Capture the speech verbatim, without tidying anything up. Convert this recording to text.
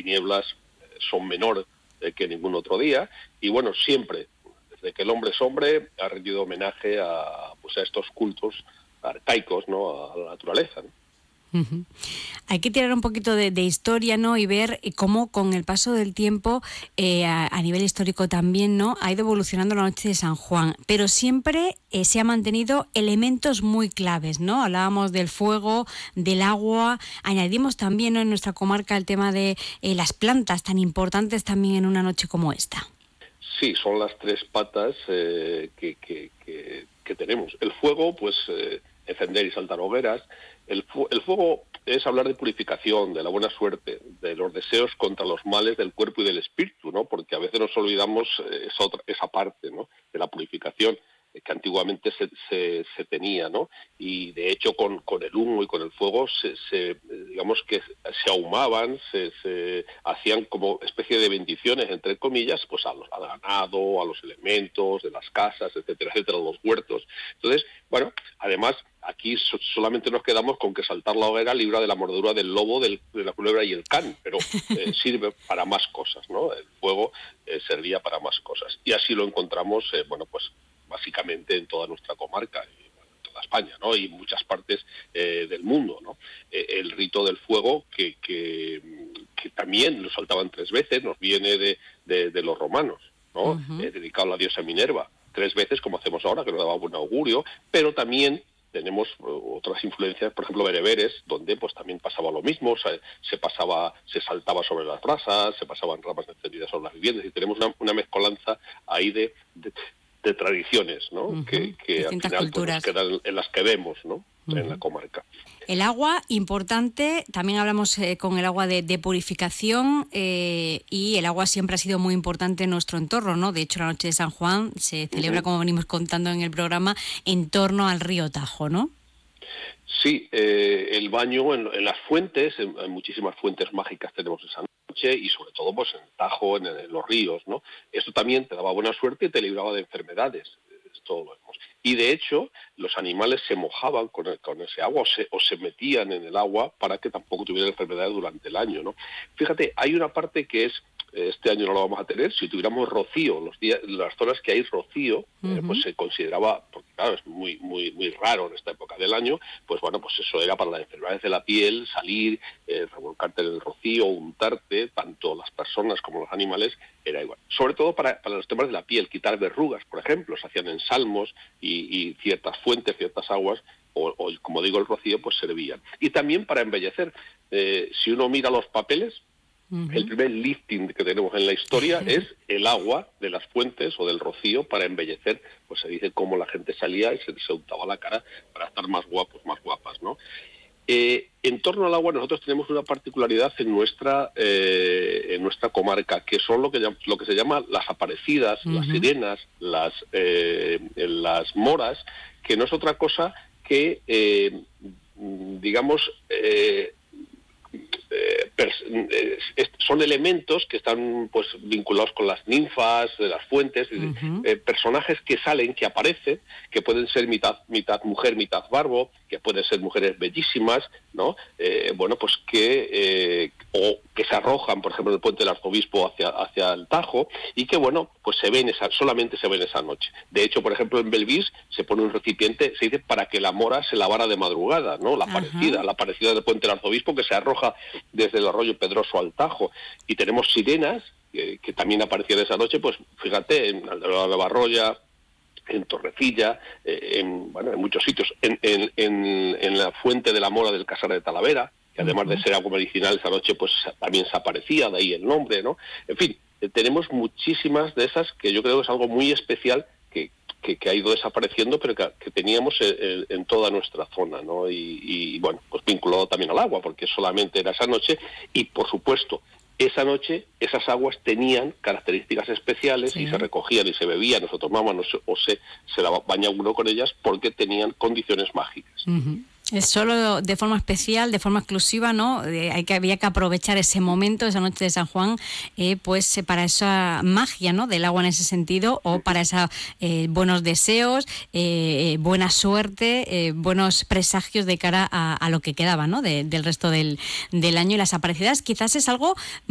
tinieblas son menor eh, que ningún otro día, y bueno, siempre, desde que el hombre es hombre, ha rendido homenaje a, pues, a estos cultos arcaicos, ¿no?, a la naturaleza, ¿no? Uh-huh. Hay que tirar un poquito de, de historia, ¿no?, y ver cómo con el paso del tiempo, eh, a, a nivel histórico también, ¿no?, ha ido evolucionando la noche de San Juan, pero siempre eh, se han mantenido elementos muy claves, ¿no? Hablábamos del fuego, del agua, añadimos también, ¿no?, en nuestra comarca el tema de eh, las plantas tan importantes también en una noche como esta. Sí, son las tres patas eh, que, que, que, que tenemos. El fuego, pues eh, encender y saltar hogueras. El, fu- el fuego es hablar de purificación, de la buena suerte, de los deseos contra los males del cuerpo y del espíritu, ¿no? Porque a veces nos olvidamos eh, esa, otra, esa parte, ¿no?, de la purificación eh, que antiguamente se, se, se tenía, ¿no? Y de hecho con, con el humo y con el fuego se, se digamos que se ahumaban, se, se hacían como especie de bendiciones, entre comillas, pues a los, al ganado, a los elementos de las casas, etcétera, etcétera, los huertos. Entonces, bueno, además aquí so, solamente nos quedamos con que saltar la hoguera libra de la mordedura del lobo, del, de la culebra y el can, pero eh, sirve para más cosas, ¿no? El fuego eh, servía para más cosas. Y así lo encontramos, eh, bueno, pues básicamente en toda nuestra comarca, y, bueno, en toda España, ¿no?, y en muchas partes eh, del mundo, ¿no? Eh, el rito del fuego, que, que, que también lo saltaban tres veces, nos viene de, de, de los romanos, ¿no? Uh-huh. Eh, dedicado a la diosa Minerva, tres veces como hacemos ahora, que nos daba buen augurio, pero también tenemos otras influencias, por ejemplo, bereberes, donde pues también pasaba lo mismo, se, se pasaba, se saltaba sobre las brasas, se pasaban ramas encendidas sobre las viviendas, y tenemos una, una mezcolanza ahí de, de, de tradiciones, ¿no? Uh-huh. que, que al final pues, nos quedan en las que vemos, ¿no? Uh-huh. En la comarca. El agua, importante, también hablamos eh, con el agua de, de purificación, eh, y el agua siempre ha sido muy importante en nuestro entorno, ¿no? De hecho, la noche de San Juan se celebra, uh-huh. como venimos contando en el programa, en torno al río Tajo, ¿no? Sí, eh, el baño en, en las fuentes, en, en muchísimas fuentes mágicas tenemos esa noche, y sobre todo pues en el Tajo, en, en los ríos, ¿no? Esto también te daba buena suerte y te libraba de enfermedades. Esto lo vemos. Y de hecho, los animales se mojaban con, el, con ese agua o se, o se metían en el agua para que tampoco tuvieran enfermedades durante el año, ¿no? Fíjate, hay una parte que es, este año no lo vamos a tener, si tuviéramos rocío, los días, las zonas que hay rocío, uh-huh. eh, pues se consideraba, porque claro, es muy, muy, muy raro en esta época del año, pues bueno, pues eso era para las enfermedades de la piel, salir, eh, revolcarte en el rocío, untarte, tanto las personas como los animales, era igual. Sobre todo para, para los temas de la piel, quitar verrugas, por ejemplo, se hacían en salmos y, y ciertas fuentes, ciertas aguas, o, o como digo, el rocío, pues servían. Y también para embellecer. Eh, si uno mira los papeles, uh-huh. el primer lifting que tenemos en la historia uh-huh. es el agua de las fuentes o del rocío para embellecer. Pues se dice cómo la gente salía y se, se untaba la cara para estar más guapos, más guapas, ¿no? Eh, en torno al agua nosotros tenemos una particularidad en nuestra eh, en nuestra comarca, que son lo que lo que se llama las aparecidas, uh-huh. las sirenas, las eh, las moras, que no es otra cosa que eh, digamos eh, Eh, pers- eh, son elementos que están pues vinculados con las ninfas de las fuentes, uh-huh. eh, personajes que salen, que aparecen, que pueden ser mitad mitad mujer, mitad barbo, que pueden ser mujeres bellísimas, ¿no? Eh, bueno, pues que eh, o que se arrojan, por ejemplo, del puente del Arzobispo hacia hacia el Tajo, y que bueno, pues se ven esa, solamente se ven esa noche. De hecho, por ejemplo, en Belvís se pone un recipiente, se dice para que la mora se lavara de madrugada, ¿no? La aparecida, uh-huh. la aparecida del puente del Arzobispo, que se arroja desde el arroyo Pedroso al Tajo. Y tenemos sirenas que, que también aparecían esa noche, pues fíjate, en la Barroya, en Torrecilla, eh, en, bueno, en muchos sitios, en, en, en, en la fuente de la Mora del Casar de Talavera, que además uh-huh. de ser agua medicinal esa noche, pues también se aparecía, de ahí el nombre, ¿no? En fin, eh, tenemos muchísimas de esas que yo creo que es algo muy especial que Que, que ha ido desapareciendo, pero que, que teníamos en, en toda nuestra zona, ¿no? Y, y bueno, pues vinculado también al agua, porque solamente era esa noche, y por supuesto, esa noche esas aguas tenían características especiales, sí. y se recogían y se bebían, o se tomaban o se, o se, se bañaba uno con ellas porque tenían condiciones mágicas. Uh-huh. Es solo de forma especial, de forma exclusiva, ¿no? Eh, hay que, había que aprovechar ese momento, esa noche de San Juan, eh, pues eh, para esa magia, ¿no?, del agua en ese sentido, o para esos eh, buenos deseos, eh, buena suerte, eh, buenos presagios de cara a, a lo que quedaba, ¿no?, de, del resto del, del año. Y las aparecidas quizás es algo